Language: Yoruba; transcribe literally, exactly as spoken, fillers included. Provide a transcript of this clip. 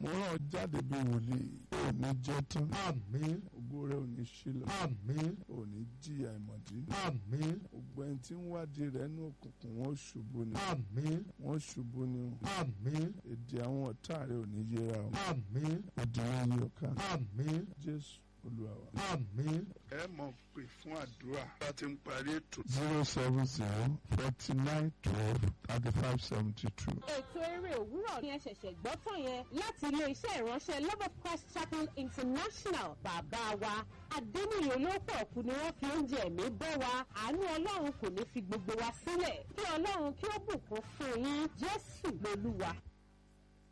rán jáde bí wòlíì ò ní jẹ́ tán. Àmín. Ògo rẹ̀ ò ní ṣílọ. Àmín. Ò ní jìyà ìmọ̀dí. Àmín. Gbogbo ẹni tí ń wádìí rẹ̀ ní òkùnkùn wọ́n ṣubú ni. Àmín. Wọ́n ṣubú ni. Àmín. Èdè àwọn ọ̀tá rẹ̀ ò ní yẹra o. Àmín. Ìdílé yìí ọ̀ka. Àmín. Jésù Olúwa wa. Àmín. Ẹ mọ̀ pé fún àdúrà bá ti ń parí ètò. zero seven zero forty nine twelve thirty five seventy two. Ètò eré òwúrọ̀ ni ẹ ṣẹ̀ṣẹ̀ gbọ́ tán yẹn láti ilé-iṣẹ́ ìránṣẹ́ Love of Christ Chapel International. Bàbá wa Adéníyì olóòpọ̀ ọ̀kú ni wọ́n fi oúnjẹ ẹ̀mí bọ́ wa. Àánú Ọlọ́run kò ní fi gbogbo wa sílẹ̀. Kí Ọlọ́run kí ó bùkún fún yín. Jésù lolúwa.